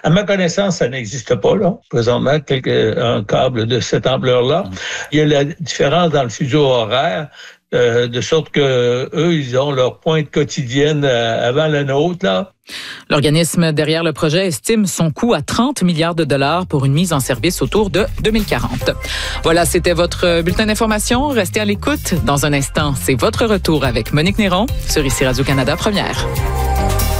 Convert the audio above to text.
À ma connaissance, ça n'existe pas, là, présentement, un câble de cette ampleur-là. Il y a la différence dans le fuseau horaire, de sorte que eux, ils ont leur pointe quotidienne avant la nôtre, là. L'organisme derrière le projet estime son coût à 30 milliards de dollars pour une mise en service autour de 2040. Voilà, c'était votre bulletin d'information. Restez à l'écoute. Dans un instant, c'est votre retour avec Monique Néron sur ici Radio-Canada Première.